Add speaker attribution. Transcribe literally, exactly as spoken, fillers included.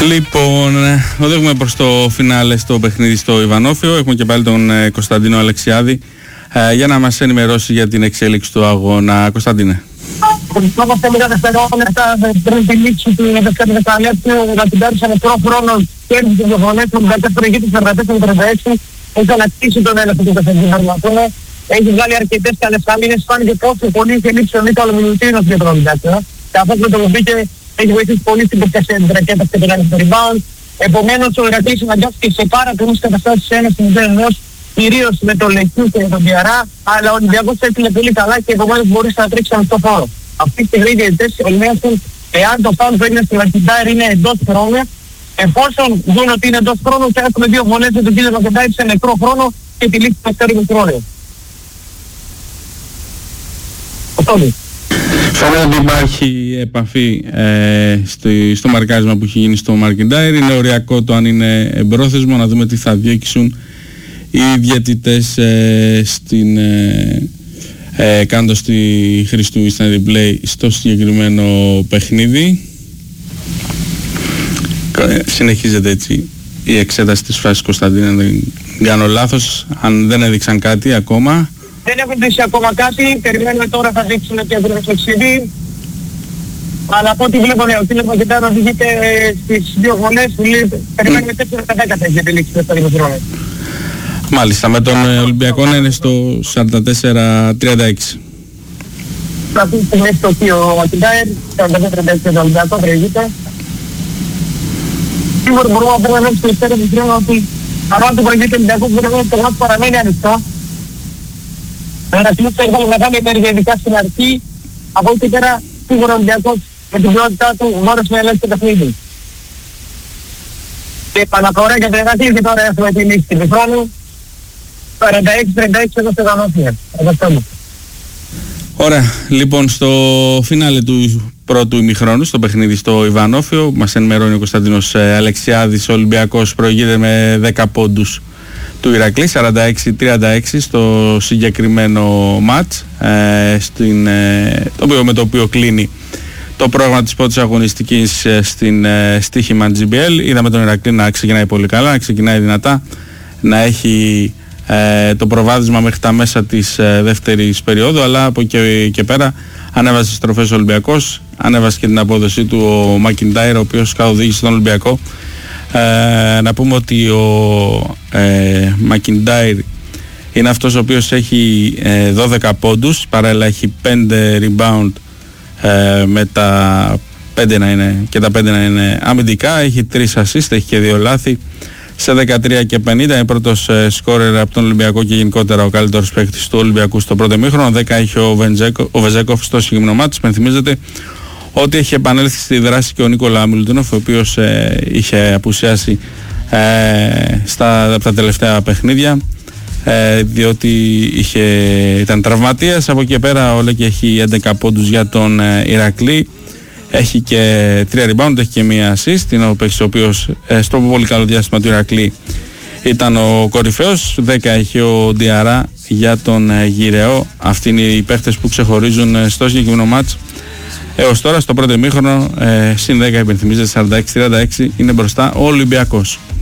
Speaker 1: Λοιπόν, οδεύουμε προς το φινάλε στο παιχνίδι στο Ιβανόφιο. Έχουμε και πάλι τον Κωνσταντίνο Αλεξιάδη ε, για να μας ενημερώσει για την εξέλιξη του αγώνα. Κωνσταντίνε.
Speaker 2: Όπως τελικά δευτερόλεπτα πριν τη λήξη του δεύτερου δεκαλέπτου, να την πάρει σε μικρό χρόνο και έρθει τις διαφωνές του μετά προηγείται στις σαράντα τέσσερα τριάντα έξι, έχει ανακτήσει τον έλεγχο του παιχνιδιού. Έχει βγάλει αρκετές καλές άμυνες, φάνηκε πόσο πολύ είχε λήξει ο Νίκολο Μιλουτίνος για τον Ολυμπιακό. Καθώς με το μπήκε έχει βοηθήσει πολύ στην προστασία της ρακέτας και τον έλεγχο του rebound. Επομένως ο Ηρακλής αναγκάστηκε σε πάρα πολλές καταστάσεις ένας μηδέν, κυρίως με τον Λεκιού και τον Διαρά, αλλά ο Ολυμπιακός έπινε πολύ καλά και επομένως μπορείς να τρέξει ανοιχτό χώρο. Αυτή τη στιγμή οι διαιτητές ελέγχουν εάν το φάουλ που έγινε στη Μακιντάιρ είναι εντός χρόνου. Εφόσον δουν ότι είναι εντός χρόνου, θα έχουμε δύο φωνές για τον κύριο Μακιντάιρ σε νεκρό χρόνο και τη λήξη του δεύτερου χρόνου.
Speaker 1: Φαίνεται ότι υπάρχει επαφή ε, στο, στο μαρκάρισμα που έχει γίνει στο Μακιντάιρ. Είναι οριακό το αν είναι εμπρόθεσμο, να δούμε τι θα διοίκησουν οι διαιτητές ε, στην... Ε, Ε, κάνοντας τη χρήση του instant replay στο συγκεκριμένο παιχνίδι. Συνεχίζεται έτσι η εξέταση της φάσης, Κωνσταντίνα, δεν κάνω λάθος, αν δεν έδειξαν κάτι ακόμα.
Speaker 2: Δεν έχουν δείξει ακόμα κάτι, περιμένουμε τώρα θα δείξουν και ευρωπαϊκή. Αλλά από ό,τι βλέπω, ναι, ο κύριος Μακιντάιρ οδηγείται στις δύο γωνές, περιμένουμε τέσσερα δέκα για τη λήξη του δεύτερου χρόνου.
Speaker 1: Μάλιστα, με τον Ολυμπιακό να είναι στο σαράντα τέσσερα τριάντα έξι.
Speaker 2: Αυτή τη στιγμή στο οποίο ο Μακιντάιρ, σαράντα τέσσερα τριάντα έξι ο Ολυμπιακό προηγείται. Σίγουρα μπορούμε να πούμε μέσα στο δεύτερο χρόνο ότι παρά το προηγείται ο Ολυμπιακός μπορεί να το παραμένει ανοιχτό. Ο Ηρακλής έχει μεγάλη ενέργεια ειδικά στην αρχή. Από εκεί πέρα σίγουρα ο Ολυμπιακός με την ποιότητά του μπόρεσε να ελέγξει το παιχνίδι. Και επαναφορά για το Ηρακλή και τώρα έχουμε τη λήξη του χρόνου. σαράντα έξι τριάντα έξι εδώ στο Ιβανόφιο.
Speaker 1: Ωραία. Λοιπόν, στο φινάλε του πρώτου ημιχρόνου, στο παιχνίδι στο Ιβανόφιο, μας ενημερώνει ο Κωνσταντίνος Αλεξιάδης, ο Ολυμπιακός προηγείται με δέκα πόντους του Ηρακλή, σαράντα έξι τριάντα έξι στο συγκεκριμένο μάτς, ε, στην, ε, το οποίο, με το οποίο κλείνει το πρόγραμμα της πρώτης αγωνιστικής ε, στην ε, στοίχημα τζι μπι ελ. Είδαμε τον Ηρακλή να ξεκινάει πολύ καλά, να ξεκινάει δυνατά, να έχει Ε, το προβάδισμα μέχρι τα μέσα της ε, δεύτερης περίοδου, αλλά από εκεί και πέρα ανέβασε τις τροφές ο Ολυμπιακός, ανέβασε και την απόδοσή του ο Μακιντάιρ, ο οποίος καθοδήγησε τον Ολυμπιακό. Ε, να πούμε ότι ο ε, Μακιντάιρ είναι αυτός ο οποίος έχει ε, δώδεκα πόντους, παράλληλα έχει πέντε rebound ε, με τα πέντε να είναι, και τα πέντε να είναι αμυντικά, έχει τρία assist, έχει και δύο λάθη. Σε δεκατρία και πενήντα είναι πρώτος ε, σκόρερ από τον Ολυμπιακό και γενικότερα ο καλύτερος παίκτης του Ολυμπιακού στο πρώτο ημίχρονο. δέκα έχει ο, Βεντζέκο, ο Βεζέκοφ στο συγκεκριμένο μάτς. Πενθυμίζεται ότι έχει επανέλθει στη δράση και ο Νίκολα Μιλουτίνοφ, ο οποίος ε, είχε απουσιάσει ε, στα, από τα τελευταία παιχνίδια, ε, διότι είχε, ήταν τραυματίας. Από εκεί και πέρα ο Λέκη έχει έντεκα πόντους για τον ε, Ηρακλή. Έχει και τρία rebound, έχει και μία assist. Είναι ο παίκτης ο οποίος ε, στο πολύ καλό διάστημα του Ηρακλή ήταν ο κορυφαίος. δέκα έχει ο Διαρά για τον ε, Γυραιό. Αυτοί είναι οι παίκτες που ξεχωρίζουν ε, στο συγκεκριμένο μάτς. Έως τώρα στο πρώτο ημίχρονο ε, συν δέκα υπενθυμίζεται, σαράντα έξι τριάντα έξι είναι μπροστά ο Ολυμπιακός.